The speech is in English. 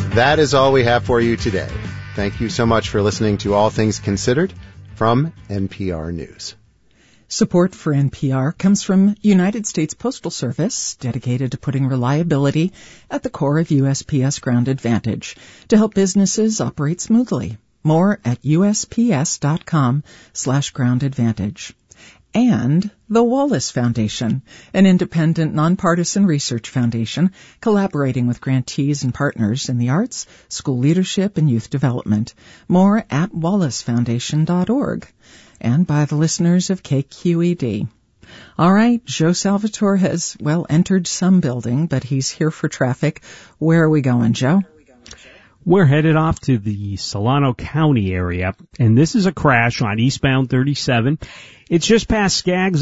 that is all we have for you today. Thank you so much for listening to All Things Considered from NPR News. Support for NPR comes from United States Postal Service, dedicated to putting reliability at the core of USPS Ground Advantage to help businesses operate smoothly. More at usps.com/Ground Advantage. And the Wallace Foundation, an independent, nonpartisan research foundation collaborating with grantees and partners in the arts, school leadership, and youth development. More at wallacefoundation.org. And by the listeners of KQED. All right, Joe Salvatore has, entered some building, but he's here for traffic. Where are we going, Joe? We're headed off to the Solano County area, and this is a crash on eastbound 37. It's just past Skaggs